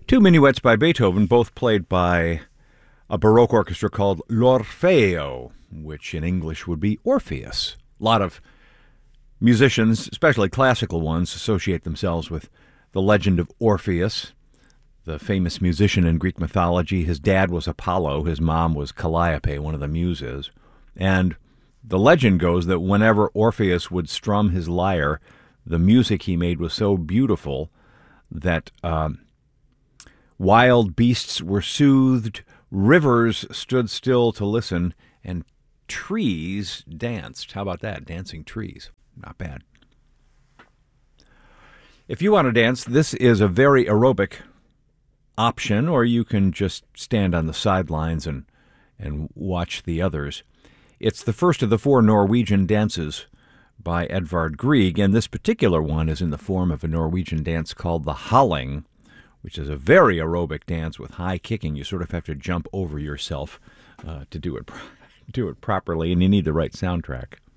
Two minuets by Beethoven, both played by a Baroque orchestra called L'Orfeo, which in English would be Orpheus. A lot of musicians, especially classical ones, associate themselves with the legend of Orpheus, the famous musician in Greek mythology. His dad was Apollo, his mom was Calliope, one of the muses. And the legend goes that whenever Orpheus would strum his lyre, the music he made was so beautiful that wild beasts were soothed, rivers stood still to listen, and trees danced. How about that? Dancing trees. Not bad. If you want to dance, this is a very aerobic option, or you can just stand on the sidelines and watch the others. It's the first of the four Norwegian dances by Edvard Grieg, and this particular one is in the form of a Norwegian dance called the Halling, which is a very aerobic dance with high kicking. You sort of have to jump over yourself to do it properly, and you need the right soundtrack.